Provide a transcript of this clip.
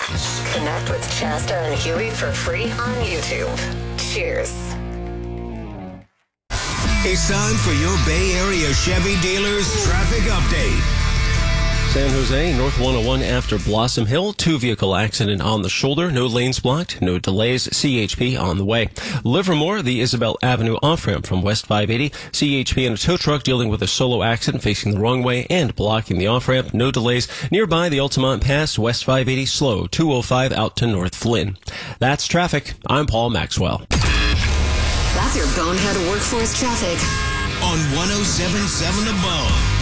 Connect with Chasta and Huey for free on YouTube. Cheers. It's time for your Bay Area Chevy dealers traffic update. San Jose, North 101 after Blossom Hill. 2-vehicle accident on the shoulder. No lanes blocked. No delays. CHP on the way. Livermore, the Isabel Avenue off-ramp from West 580. CHP and a tow truck dealing with a solo accident facing the wrong way and blocking the off-ramp. No delays. Nearby, the Altamont Pass, West 580 slow. 205 out to North Flynn. That's traffic. I'm Paul Maxwell. That's your bonehead workforce traffic On 107.7 The Bone.